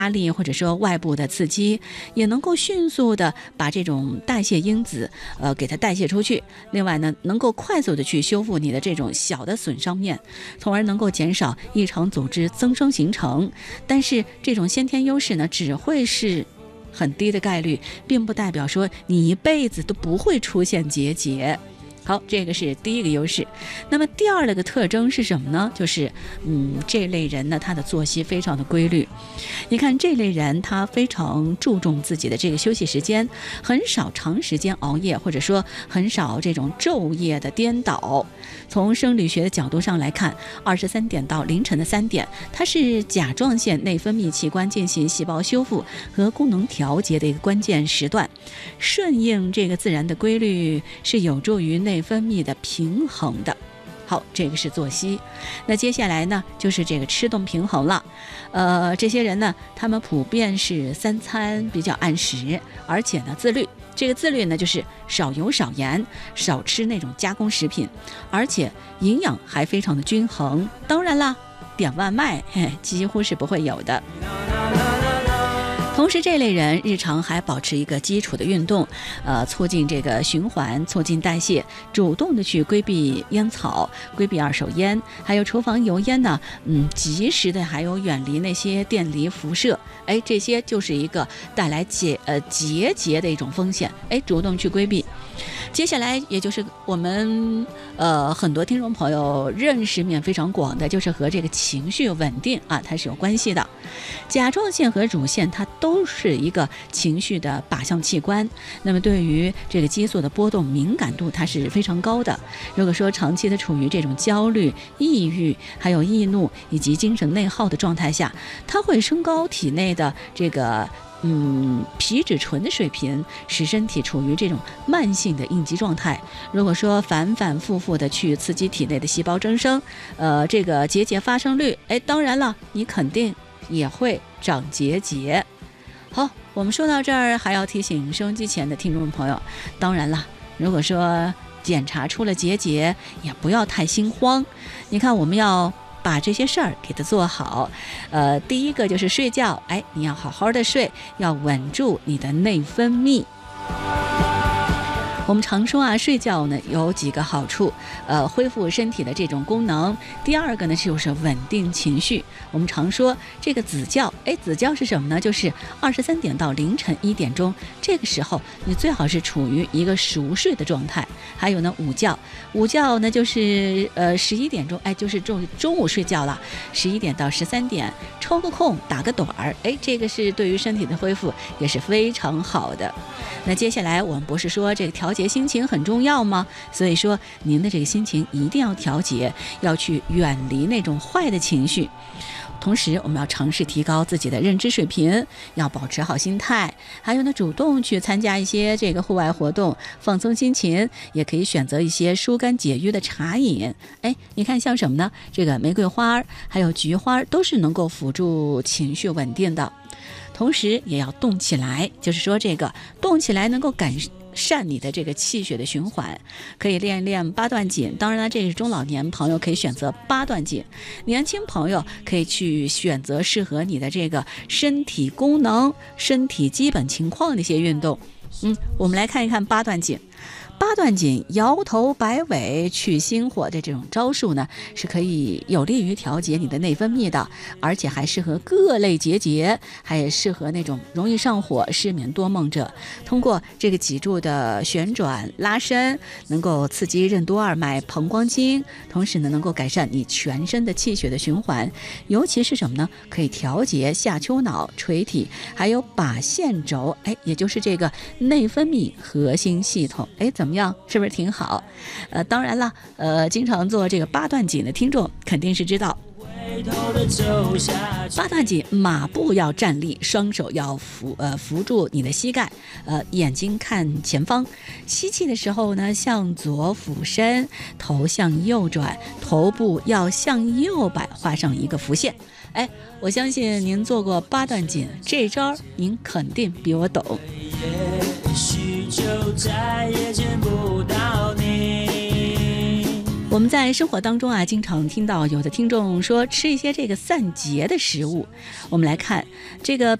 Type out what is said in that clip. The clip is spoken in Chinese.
压力或者说外部的刺激，也能够迅速的把这种代谢因子给它代谢出去。另外呢，能够快速的去修复你的这种小的损伤面，从而能够减少异常组织增生形成。但是这种先天优势呢，只会是很低的概率，并不代表说你一辈子都不会出现结节。好，这个是第一个优势。那么第二个特征是什么呢？就是这类人呢，他的作息非常的规律。你看这类人他非常注重自己的这个休息时间，很少长时间熬夜，或者说很少这种昼夜的颠倒。从生理学的角度上来看，23点到凌晨的3点，它是甲状腺内分泌器官进行细胞修复和功能调节的一个关键时段。顺应这个自然的规律，是有助于内分泌的平衡的。好，这个是作息。那接下来呢，就是这个吃动平衡了。这些人呢，他们普遍是3餐比较按时，而且呢自律。这个自律呢，就是少油少盐，少吃那种加工食品，而且营养还非常的均衡。当然啦，点外卖几乎是不会有的。同时这类人日常还保持一个基础的运动，促进这个循环，促进代谢，主动的去规避烟草，规避二手烟，还有厨房油烟呢，及时的还有远离那些电离辐射，这些就是一个带来结节的一种风险，主动去规避。接下来也就是我们很多听众朋友认识面非常广的，就是和这个情绪稳定它是有关系的。甲状腺和乳腺它都是一个情绪的靶向器官，那么对于这个激素的波动敏感度它是非常高的。如果说长期的处于这种焦虑、抑郁还有易怒以及精神内耗的状态下，它会升高体内的这个皮质醇的水平，使身体处于这种慢性的应激状态。如果说反反复复的去刺激体内的细胞增生，这个结节发生率，当然了，你肯定也会长结节。好，我们说到这儿，还要提醒收音机前的听众朋友，当然了，如果说检查出了结节，也不要太心慌。你看，我们要把这些事儿给它做好。第一个就是睡觉，你要好好的睡，要稳住你的内分泌。我们常说睡觉呢有几个好处，恢复身体的这种功能。第二个呢就是稳定情绪。我们常说这个子觉，子觉是什么呢？就是23点到凌晨1点钟，这个时候你最好是处于一个熟睡的状态。还有呢午觉，午觉呢就是11点钟，就是中午睡觉了，11点到13点抽个空打个盹儿，这个是对于身体的恢复也是非常好的。那接下来我们不是说这个调节心情很重要吗？所以说您的这个心情一定要调节，要去远离那种坏的情绪。同时我们要尝试提高自己的认知水平，要保持好心态，还有呢主动去参加一些这个户外活动，放松心情，也可以选择一些疏肝解郁的茶饮。你看像什么呢？这个玫瑰花还有菊花都是能够辅助情绪稳定的。同时也要动起来，就是说这个动起来能够改善你的这个气血的循环，可以练一练八段锦。当然了，这是中老年朋友可以选择八段锦，年轻朋友可以去选择适合你的这个身体功能、身体基本情况的一些运动。我们来看一看八段锦。八段锦摇头摆尾去心火的这种招数呢，是可以有利于调节你的内分泌的，而且还适合各类结节，还适合那种容易上火、失眠多梦者。通过这个脊柱的旋转拉伸，能够刺激任督二脉、膀胱经，同时呢能够改善你全身的气血的循环，尤其是什么呢？可以调节下丘脑、垂体，还有靶线轴，也就是这个内分泌核心系统。怎么样？是不是挺好？当然了，经常做这个八段锦的听众肯定是知道，八段锦马步要站立，双手要扶住你的膝盖，眼睛看前方，吸气的时候呢向左俯身，头向右转，头部要向右摆，画上一个弧线。我相信您做过八段锦，这招您肯定比我懂。 也许就再也见不到你， 我们在生活当中啊，经常听到有的听众说吃一些这个散结的食物。我们来看这个